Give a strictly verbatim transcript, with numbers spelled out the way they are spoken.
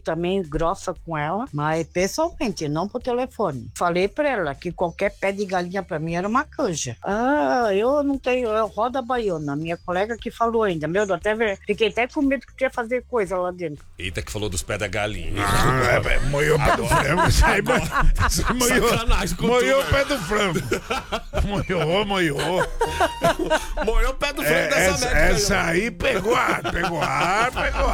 também grossa com ela, mas pessoalmente, não por telefone. Falei pra ela que qualquer pé de galinha pra mim era uma canja. Ah, eu não tenho, eu roda baiana. Minha colega que falou ainda, meu Deus, até ver, fiquei até com medo que ia fazer coisa lá dentro. Eita, que falou dos pés da galinha. Ah, é, moiou o pé do frango. Isso aí, você moiou, Sacanagem com moiou tu, o pé do frango. Moiou, moiou. Moiou o pé do frango É, dessa essa, médica. essa aí pegou ar, pegou ar, pegou ar.